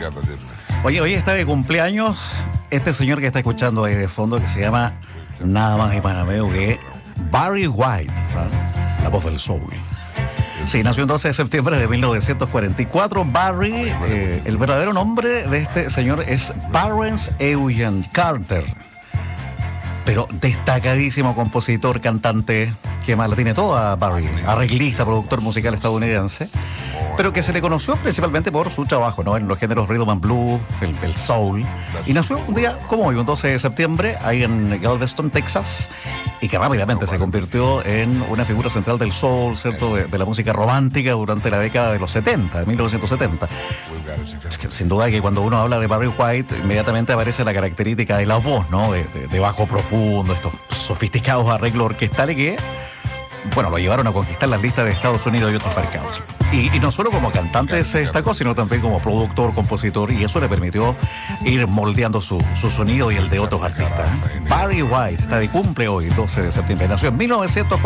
Oye, hoy está de cumpleaños este señor que está escuchando ahí de fondo, que se llama nada más y nada menos que Barry White, ¿no? La voz del soul. Sí, nació el 12 de septiembre de 1944. Barry, el verdadero nombre de este señor es Barrence Eugene Carter. Pero destacadísimo compositor, cantante, que más la tiene toda Barry, arreglista, productor musical estadounidense, pero que se le conoció principalmente por su trabajo, ¿no?, en los géneros rhythm and blues, el soul, y nació un día como hoy, un 12 de septiembre, ahí en Galveston, Texas, y que rápidamente se convirtió en una figura central del soul, ¿cierto?, de la música romántica durante la década de los 70, de 1970. Es que, sin duda, que cuando uno habla de Barry White, inmediatamente aparece la característica de la voz, ¿no?, de bajo profundo, estos sofisticados arreglos orquestales que, bueno, lo llevaron a conquistar las listas de Estados Unidos y otros mercados. Y no solo como cantante se destacó, sino también como productor, compositor, y eso le permitió ir moldeando su sonido y el de otros artistas. Barry White está de cumple hoy, 12 de septiembre. Nació en 1940.